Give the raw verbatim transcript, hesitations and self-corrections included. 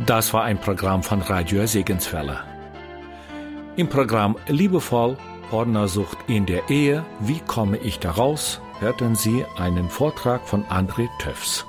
Das war ein Programm von Radio Segenswelle. Im Programm Liebevoll, Partnersucht in der Ehe, wie komme ich da raus, hörten Sie einen Vortrag von André Töffs.